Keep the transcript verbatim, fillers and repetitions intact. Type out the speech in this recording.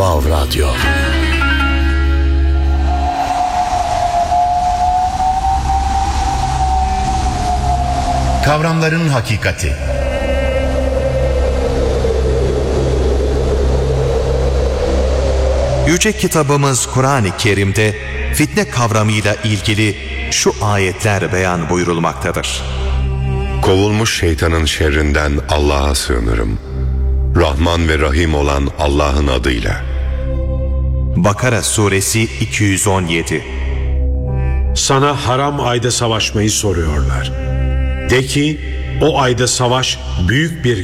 Vav Radyo. Kavramların hakikati. Yüce kitabımız Kur'an-ı Kerim'de fitne kavramıyla ilgili şu ayetler beyan buyurulmaktadır. Kovulmuş şeytanın şerrinden Allah'a sığınırım. Rahman ve Rahim olan Allah'ın adıyla. Bakara suresi iki yüz on yedi. Sana haram ayda savaşmayı soruyorlar. De ki, o ayda savaş büyük bir